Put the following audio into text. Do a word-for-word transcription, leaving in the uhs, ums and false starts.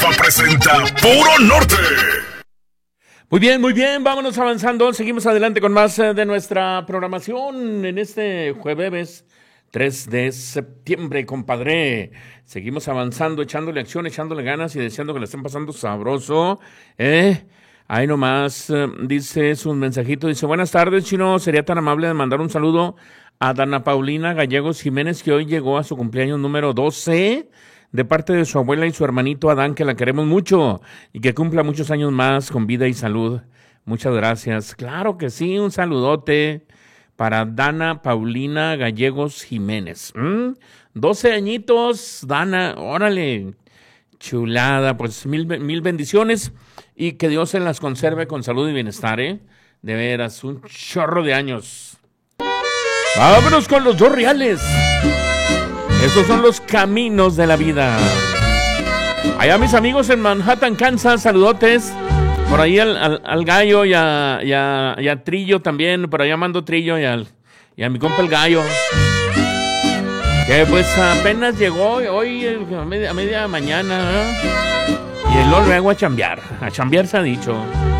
Alfa presenta Puro Norte. Muy bien, muy bien, vámonos avanzando. Seguimos adelante con más eh, de nuestra programación en este jueves tres de septiembre, compadre. Seguimos avanzando, echándole acción, echándole ganas y deseando que le estén pasando sabroso. ¿Eh? Ahí nomás, eh, dice su mensajito, dice, buenas tardes, Chino, sería tan amable de mandar un saludo a Dana Paulina Gallegos Jiménez, que hoy llegó a su cumpleaños número doce, de parte de su abuela y su hermanito Adán, que la queremos mucho y que cumpla muchos años más con vida y salud. Muchas gracias. Claro que sí, un saludote para Dana Paulina Gallegos Jiménez. ¿Mm? doce añitos, Dana, órale, chulada, pues mil, mil bendiciones y que Dios se las conserve con salud y bienestar, ¿eh? De veras, un chorro de años. Vámonos con los dos reales. Estos son los caminos de la vida. Allá mis amigos en Manhattan, Kansas, saludotes. Por ahí al, al, al Gallo y a, y, a, y a Trillo también. Por allá mando Trillo y, al, y a mi compa el Gallo. Que pues apenas llegó hoy a media, a media mañana, ¿no? Y luego luego a chambear. A chambear se ha dicho.